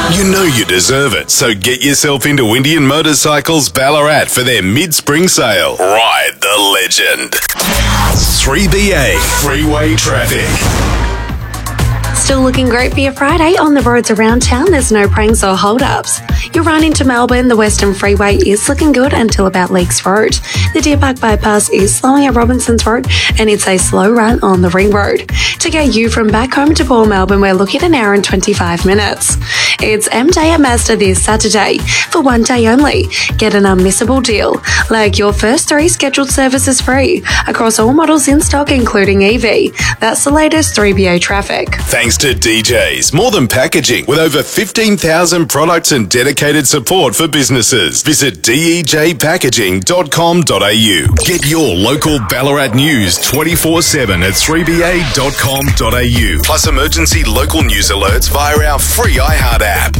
You know you deserve it, so get yourself into Indian Motorcycles Ballarat for their mid-spring sale. Ride the legend. 3BA Freeway Traffic. Still looking great for your Friday on the roads around town. There's no pranks or hold-ups. Your run into Melbourne, the Western Freeway is looking good until about Leakes Road. The Deer Park Bypass is slowing at Robinson's Road, and it's a slow run on the Ring Road. To get you from back home to Port Melbourne, we're looking at an hour and 25 minutes. It's M-Day at Mazda this Saturday for one day only. Get an unmissable deal, like your first 3 scheduled services free across all models in stock, including EV. That's the latest 3BA traffic. Thanks to DJs, more than packaging, with over 15,000 products and dedicated support for businesses. Visit dejpackaging.com.au. Get your local Ballarat news 24/7 at 3ba.com.au. Plus emergency local news alerts via our free iHeart app.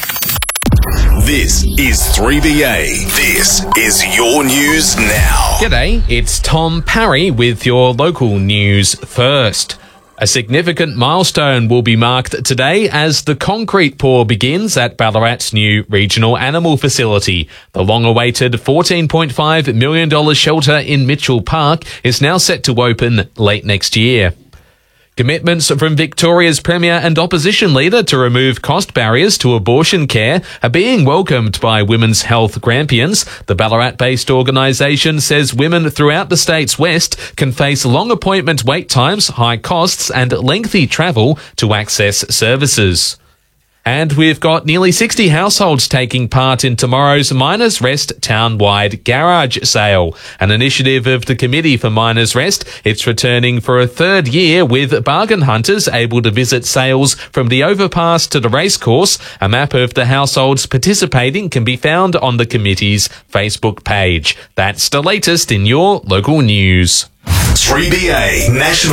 This is 3BA. This is your news now. G'day, it's Tom Parry with your local news first. A significant milestone will be marked today as the concrete pour begins at Ballarat's new regional animal facility. The long-awaited $14.5 million shelter in Mitchell Park is now set to open late next year. Commitments from Victoria's Premier and Opposition Leader to remove cost barriers to abortion care are being welcomed by Women's Health Grampians. The Ballarat-based organisation says women throughout the state's west can face long appointment wait times, high costs and lengthy travel to access services. And we've got nearly 60 households taking part in tomorrow's Miners Rest town-wide garage sale, an initiative of the Committee for Miners Rest. It's returning for a third year with bargain hunters able to visit sales from the overpass to the racecourse. A map of the households participating can be found on the committee's Facebook page. That's the latest in your local news. 3BA National